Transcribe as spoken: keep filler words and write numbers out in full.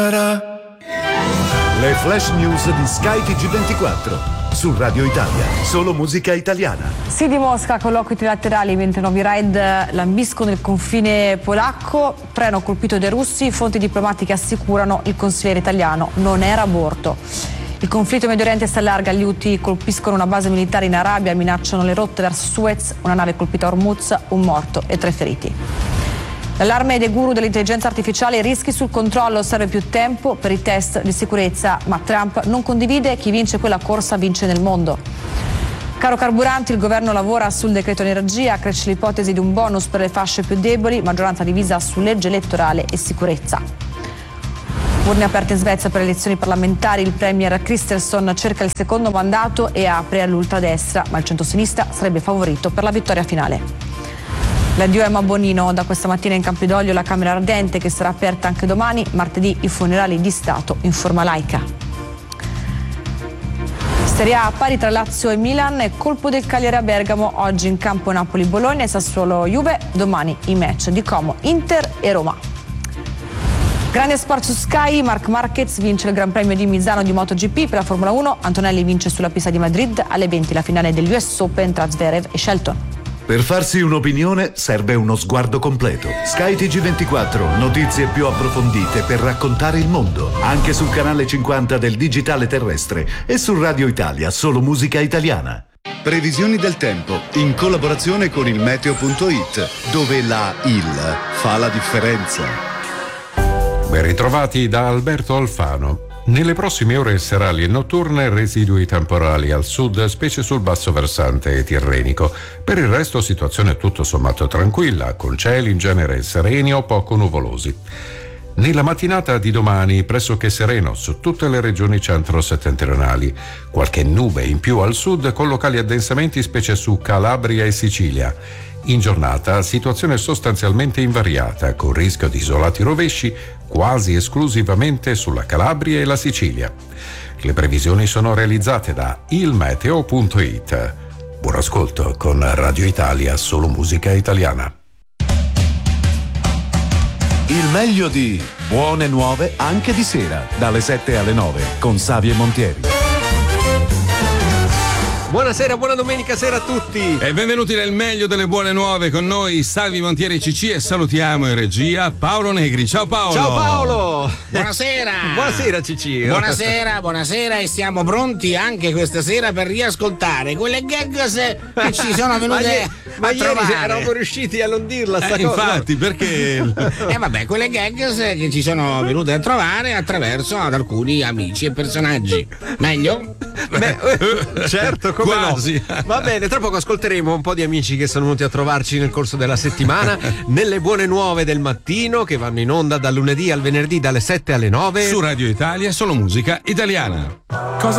Le flash news di Sky T G ventiquattro su Radio Italia, solo musica italiana. Si di Mosca, colloqui trilaterali mentre nuovi raid lambiscono il confine polacco, treno colpito dai russi, fonti diplomatiche assicurano il consigliere italiano non era a bordo. Il conflitto in Medio Oriente si allarga, gli Houthi colpiscono una base militare in Arabia, minacciano le rotte verso Suez, una nave colpita a Hormuz, un morto e tre feriti. L'allarme dei guru dell'intelligenza artificiale, rischi sul controllo, serve più tempo per i test di sicurezza, ma Trump non condivide, chi vince quella corsa vince nel mondo. Caro carburanti, il governo lavora sul decreto energia, cresce l'ipotesi di un bonus per le fasce più deboli, maggioranza divisa su legge elettorale e sicurezza. Urne aperte in Svezia per le elezioni parlamentari, il premier Kristersson cerca il secondo mandato e apre all'ultradestra, ma il centrosinistra sarebbe favorito per la vittoria finale. L'addio a Emma Bonino, da questa mattina in Campidoglio la Camera Ardente che sarà aperta anche domani, martedì i funerali di Stato in forma laica. Serie A pari tra Lazio e Milan e colpo del Cagliari a Bergamo, oggi in campo Napoli-Bologna e Sassuolo-Juve, domani i match di Como, Inter e Roma. Grande sport su Sky, Marc Marquez vince il Gran Premio di Misano di MotoGP per la Formula uno, Antonelli vince sulla pista di Madrid, alle venti la finale degli U S Open tra Zverev e Shelton. Per farsi un'opinione serve uno sguardo completo. Sky T G ventiquattro, notizie più approfondite per raccontare il mondo. Anche sul canale cinquanta del digitale terrestre e su Radio Italia, solo musica italiana. Previsioni del tempo in collaborazione con il meteo punto it, dove la il fa la differenza. Ben ritrovati da Alberto Alfano. Nelle prossime ore serali e notturne residui temporali al sud, specie sul basso versante tirrenico. Per il resto situazione tutto sommato tranquilla, con cieli in genere sereni o poco nuvolosi. Nella mattinata di domani pressoché sereno su tutte le regioni centro-settentrionali. Qualche nube in più al sud con locali addensamenti specie su Calabria e Sicilia. In giornata situazione sostanzialmente invariata, con rischio di isolati rovesci quasi esclusivamente sulla Calabria e la Sicilia. Le previsioni sono realizzate da il meteo punto it. Buon ascolto con Radio Italia, solo musica italiana. Il meglio di Buone Nuove anche di sera, dalle sette alle nove, con Savio e Montieri. Buonasera, buona domenica sera a tutti e benvenuti nel meglio delle buone nuove, con noi Salvi Montieri C C, e salutiamo in regia Paolo Negri. Ciao Paolo. Ciao Paolo. Buonasera. Buonasera C C. Buonasera, buonasera, e siamo pronti anche questa sera per riascoltare quelle gags che ci sono venute ma, a ma trovare. ieri eravamo riusciti a non dirla sta eh, cosa. Infatti, perché E eh, vabbè, quelle gags che ci sono venute a trovare attraverso ad alcuni amici e personaggi. Meglio? Beh, certo, come quasi. No. Va bene, tra poco ascolteremo un po' di amici che sono venuti a trovarci nel corso della settimana nelle buone nuove del mattino, che vanno in onda dal lunedì al venerdì dalle sette alle nove su Radio Italia, solo musica italiana. Cosa